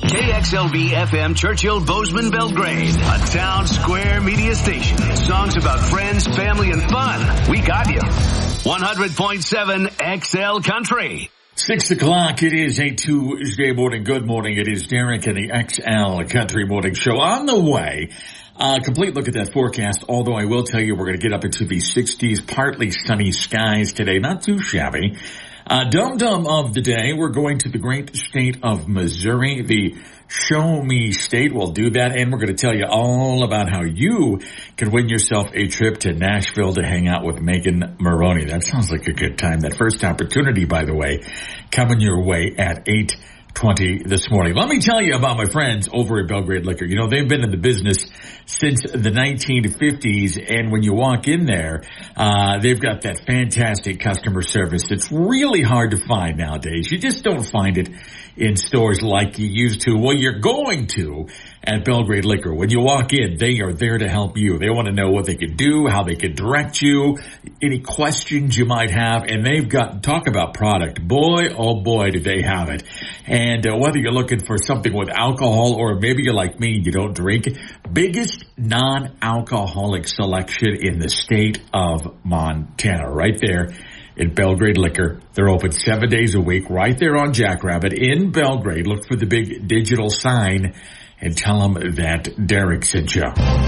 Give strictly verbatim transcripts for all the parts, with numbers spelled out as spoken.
K X L V F M Churchill Bozeman Belgrade, a town square media station. Songs about friends, family, and fun. We got you. one hundred point seven X L Country. Six o'clock, it is a Tuesday morning. Good morning. It is Derek and the X L Country Morning Show on the way. Uh, complete look at that forecast, although I will tell you we're going to get up into the sixties, partly sunny skies today. Not too shabby. Uh, dum-dum of the day, we're going to the great state of Missouri, the Show Me State. We'll do that, and we're going to tell you all about how you can win yourself a trip to Nashville to hang out with Megan Maroney. That sounds like a good time. That first opportunity, by the way, coming your way at eight twenty this morning. Let me tell you about my friends over at Belgrade Liquor. You know, they've been in the business since the nineteen fifties, and when you walk in there, uh, they've got that fantastic customer service. It's really hard to find nowadays. You just don't find it in stores like you used to. Well, you're going to at Belgrade Liquor. When you walk in, they are there to help you. They want to know what they can do, how they can direct you, any questions you might have, and they've got, talk about product. Boy, oh boy, do they have it. And uh, whether you're looking for something with alcohol or maybe you're like me, you don't drink, biggest non-alcoholic selection in the state of Montana, right there in Belgrade Liquor. They're open seven days a week right there on Jackrabbit in Belgrade. Look for the big digital sign and tell them that Derek sent you.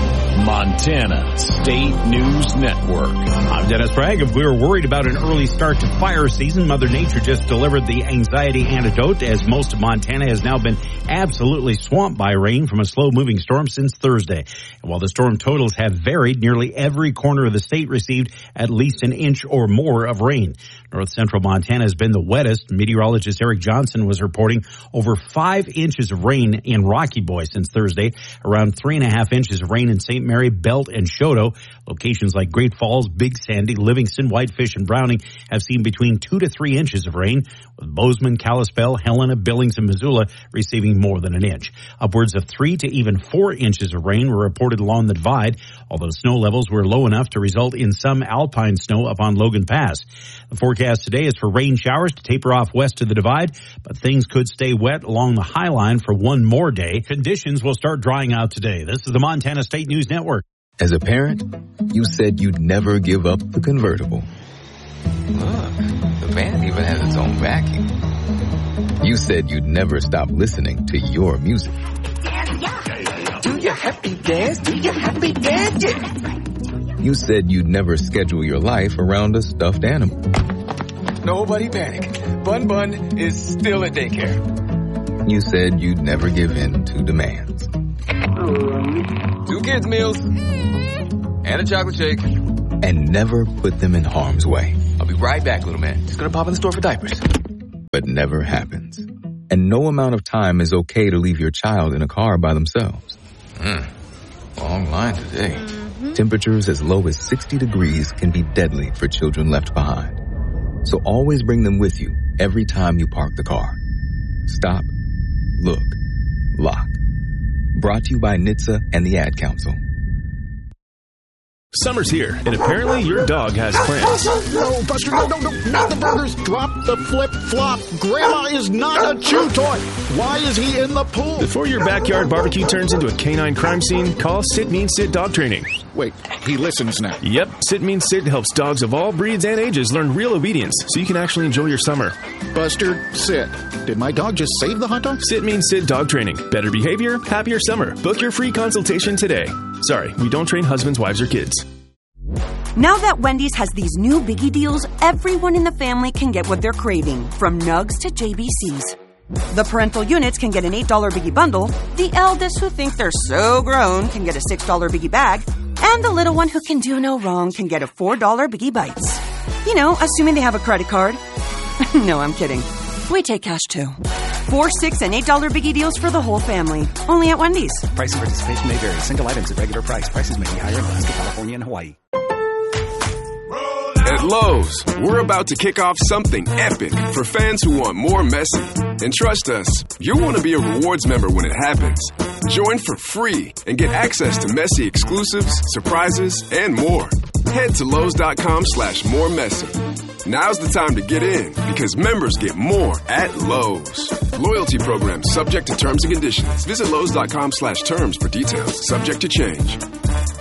Montana State News Network. I'm Dennis Bragg. If we were worried about an early start to fire season, Mother Nature just delivered the anxiety antidote, as most of Montana has now been absolutely swamped by rain from a slow-moving storm since Thursday. And while the storm totals have varied, nearly every corner of the state received at least an inch or more of rain. North central Montana has been the wettest. Meteorologist Eric Johnson was reporting over five inches of rain in Rocky Boy since Thursday, around three and a half inches of rain in Saint Mary, Belt, and Choteau. Locations like Great Falls, Big Sandy, Livingston, Whitefish, and Browning have seen between two to three inches of rain, with Bozeman, Kalispell, Helena, Billings, and Missoula receiving more than an inch. Upwards of three to even four inches of rain were reported along the Divide, although snow levels were low enough to result in some alpine snow up on Logan Pass. The forecast today is for rain showers to taper off west of the Divide, but things could stay wet along the High Line for one more day. Conditions will start drying out today. This is the Montana State News Network. As a parent, you said you'd never give up the convertible. Look, the van even has its own vacuum. You said you'd never stop listening to your music. Do you happy dance? Do you happy dance? Yeah. You said you'd never schedule your life around a stuffed animal. Nobody panic. Bun Bun is still at daycare. You said you'd never give in to demands. Two kids' meals and a chocolate shake. And never put them in harm's way. I'll be right back, little man. Just gonna pop in the store for diapers. But never happens. And no amount of time is okay to leave your child in a car by themselves. Mm. Long line today. Mm-hmm. Temperatures as low as sixty degrees can be deadly for children left behind. So always bring them with you every time you park the car. Stop, look, lock. Brought to you by N H T S A and the Ad Council. Summer's here, and apparently your dog has plans. No, Buster, no, no, no, not the burgers. Drop the flip-flop. Grandma is not a chew toy. Why is he in the pool? Before your backyard barbecue turns into a canine crime scene, call Sit Means Sit Dog Training. Wait, he listens now. Yep, Sit Means Sit helps dogs of all breeds and ages learn real obedience so you can actually enjoy your summer. Buster, sit. Did my dog just save the hot dog? Sit Means Sit Dog Training. Better behavior, happier summer. Book your free consultation today. Sorry, we don't train husbands, wives, or kids. Now that Wendy's has these new biggie deals, everyone in the family can get what they're craving, from nugs to J B Cs. The parental units can get an eight dollar biggie bundle, the eldest who think they're so grown can get a six dollar biggie bag, and the little one who can do no wrong can get a four dollar biggie bites. You know, assuming they have a credit card. No, I'm kidding. We take cash too. Four, six, and eight dollar biggie deals for the whole family. Only at Wendy's. Price and participation may vary. Single items at regular price. Prices may be higher in Alaska, California, and Hawaii. At Lowe's, we're about to kick off something epic for fans who want more Messi. And trust us, you'll want to be a rewards member when it happens. Join for free and get access to Messi exclusives, surprises, and more. Head to Lowe's.com slash more Messi. Now's the time to get in because members get more at Lowe's. Loyalty program subject to terms and conditions. Visit Lowe's dot com slash terms for details. Subject to change.